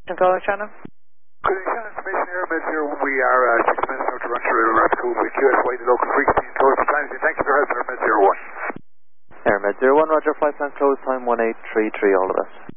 Controller Shannon. Good evening, Shannon. Information here, Med 01. We are 6 minutes out to run through Rapid with QSY, the local frequency and close time. Thank you for your help, Med 01. Med 01, Roger, flight plan close time 1833, all of us.